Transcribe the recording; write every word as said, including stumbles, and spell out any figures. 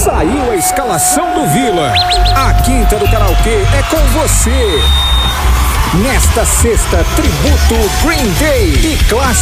Saiu a escalação do Vila. A quinta do karaokê é com você. Nesta sexta, tributo Green Day e clássico.